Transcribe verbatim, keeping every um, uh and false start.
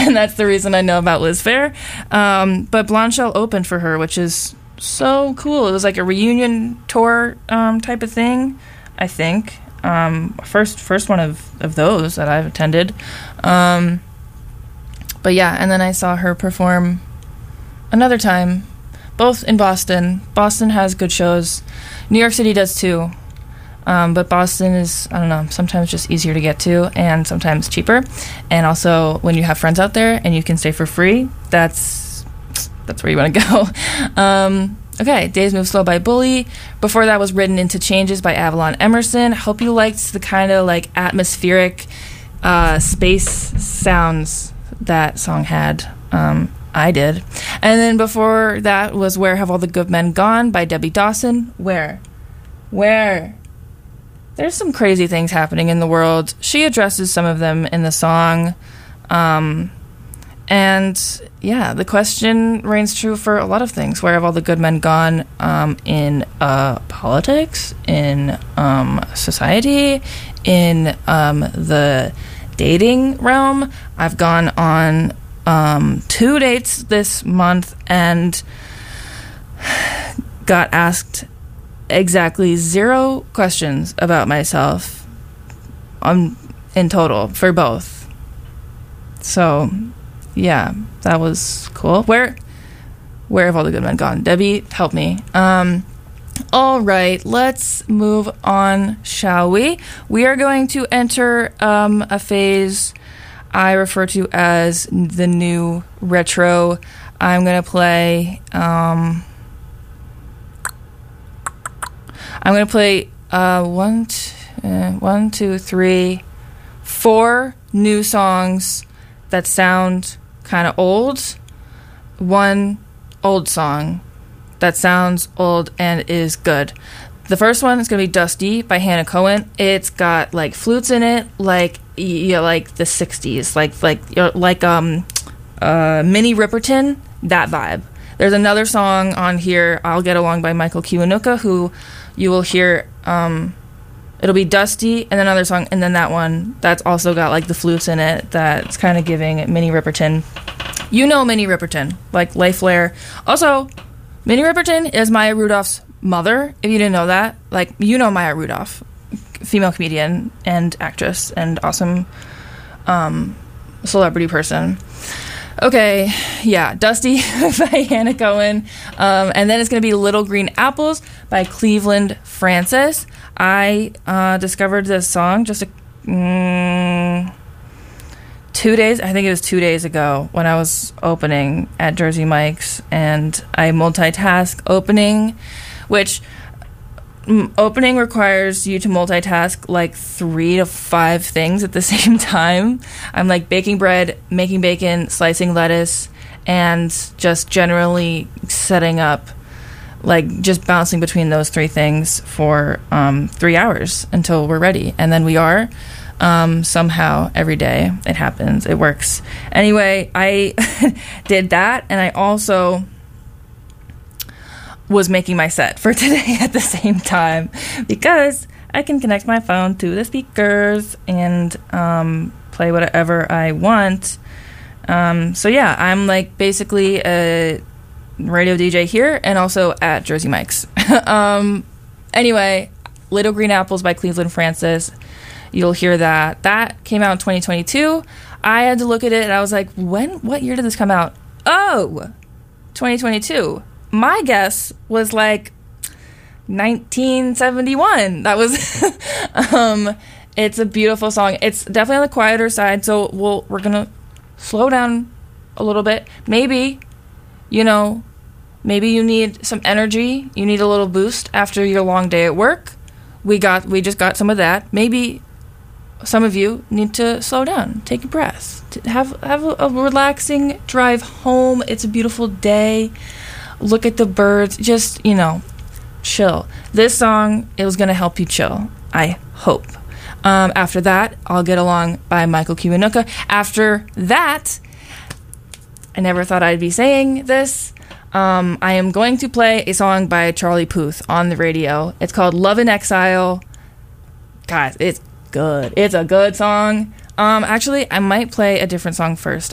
and that's the reason I know about Liz Phair. Um, but Blondshell opened for her, which is so cool. It was like a reunion tour um, type of thing, I think. Um, first first one of, of those that I've attended. Um, but yeah, and then I saw her perform another time, both in Boston. Boston has good shows. New York City does too. Um, but Boston is, I don't know, sometimes just easier to get to and sometimes cheaper. And also, when you have friends out there and you can stay for free, that's that's where you want to go. um, okay, Days Move Slow by Bully. Before that was Written into Changes by Avalon Emerson. Hope you liked the kind of like atmospheric uh, space sounds that song had. Um, I did. And then before that was Where Have All the Good Men Gone by Debbie Dawson. Where? Where? There's some crazy things happening in the world. She addresses some of them in the song. Um, and yeah, the question reigns true for a lot of things. Where have all the good men gone um, in uh, politics, in um, society, in um, the dating realm? I've gone on um, two dates this month and got asked exactly zero questions about myself um, in total for both. So, yeah, that was cool. Where where have all the good men gone? Debbie, help me. Um, all right, let's move on, shall we? We are going to enter um, a phase I refer to as the new retro. I'm going to play... Um, I'm going to play uh, one, t- uh, one, two, three, four new songs that sound kind of old. One old song that sounds old and is good. The first one is going to be Dusty by Hannah Cohen. It's got like flutes in it, like yeah, like the sixties, like like like um, uh, Minnie Riperton, that vibe. There's another song on here, I'll Get Along by Michael Kiwanuka, who you will hear, um, it'll be Dusty, and then another song, and then that one that's also got like the flutes in it that's kind of giving Minnie Riperton. You know Minnie Riperton, like Life Flair. Also, Minnie Riperton is Maya Rudolph's mother, if you didn't know that. Like, you know Maya Rudolph, female comedian and actress and awesome um, celebrity person. Okay, yeah, Dusty by Hannah Cohen. Um, and then it's going to be Little Green Apples by Cleveland Francis. I uh, discovered this song just a, mm, two days, I think it was two days ago when I was opening at Jersey Mike's. And I multitask opening, which... Opening requires you to multitask like three to five things at the same time. I'm like baking bread, making bacon, slicing lettuce, and just generally setting up, like just bouncing between those three things for um, three hours until we're ready. And then we are. Um, somehow every day it happens. It works. Anyway, I did that, and I also... was making my set for today at the same time because I can connect my phone to the speakers and um, play whatever I want. Um, so yeah, I'm like basically a radio D J here and also at Jersey Mike's. um, anyway, Little Green Apples by Cleveland Francis. You'll hear that. That came out in twenty twenty-two. I had to look at it and I was like, when? What year did this come out? Oh, twenty twenty-two. My guess was like nineteen seventy-one. That was, um, it's a beautiful song. It's definitely on the quieter side, so we'll, we're going to slow down a little bit. Maybe, you know, maybe you need some energy. You need a little boost after your long day at work. We got, we just got some of that. Maybe some of you need to slow down, take a breath, have, have a, a relaxing drive home. It's a beautiful day. Look at the birds. Just, you know, chill. This song, it was going to help you chill. I hope. Um, after that, I'll Get Along by Michael Kiwanuka. After that, I never thought I'd be saying this. Um, I am going to play a song by Charlie Puth on the radio. It's called Love in Exile. Guys, it's good. It's a good song. Um, actually, I might play a different song first.